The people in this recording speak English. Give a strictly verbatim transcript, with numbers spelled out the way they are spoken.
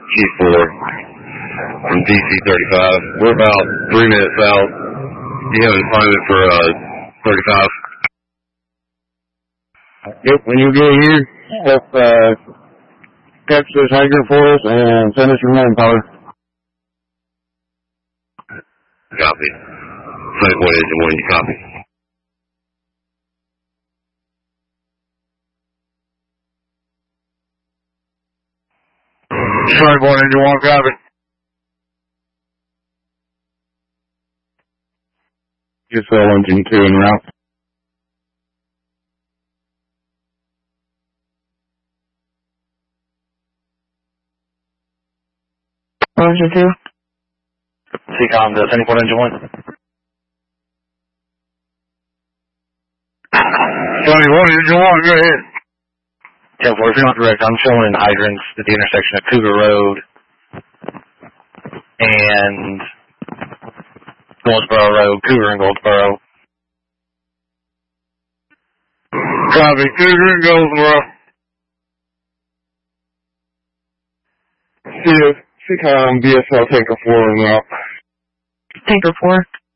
Chief four from D C thirty-five. We're about three minutes out. Do you have an assignment for uh, thirty-five? Yep, when you get here, just uh, catch this hiker for us and send us your manpower. Copy. Flight one engine one, you copy. Flight one engine one, copy. Just cell engine two en route. Engine two. C COM to seventy-four engine one. seventy-one engine one, go ahead. ten four, if you're not direct, I'm showing hydrants at the intersection of Cougar Road and Goldsboro Road, Cougar and Goldsboro. Copy, Cougar and Goldsboro. Yeah, C COM, B S L Tanker four en route. Tanker four.